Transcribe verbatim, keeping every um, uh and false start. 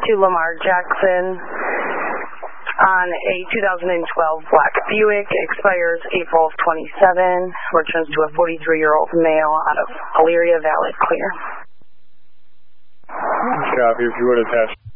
to Lamar Jackson on a two thousand twelve black Buick, expires April of twenty-seven, returns to a forty-three-year-old male out of Elyria, valid clear. Copy, if you would attach.